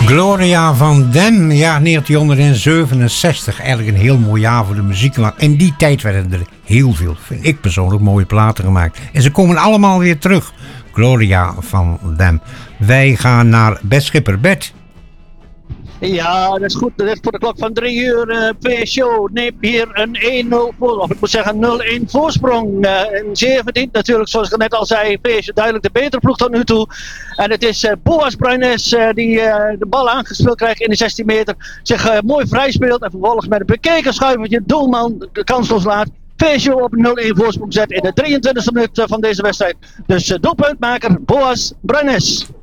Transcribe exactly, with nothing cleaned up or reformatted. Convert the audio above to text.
Gloria van Dam, ja, negentienhonderdzevenenzestig. Eigenlijk een heel mooi jaar voor de muziek. Want in die tijd werden er heel veel, vind ik persoonlijk, mooie platen gemaakt. En ze komen allemaal weer terug. Gloria van Dam. Wij gaan naar Bert Schipper. Bert. Ja, dat is goed. Dat is voor de klok van drie uur. Uh, P S O neemt hier een één nul voor, of ik moet zeggen nul één voorsprong. Uh, en zeer verdiend natuurlijk, zoals ik net al zei. P S O duidelijk de betere ploeg tot nu toe. En het is uh, Boas Bruines uh, die uh, de bal aangespeeld krijgt in de zestien meter. Zich uh, mooi vrij speelt en vervolgens met een bekeken schuivertje doelman de kansloos laat. P S O op een nul één voorsprong zet in de drieëntwintigste minuut van deze wedstrijd. Dus uh, doelpuntmaker Boas Bruines.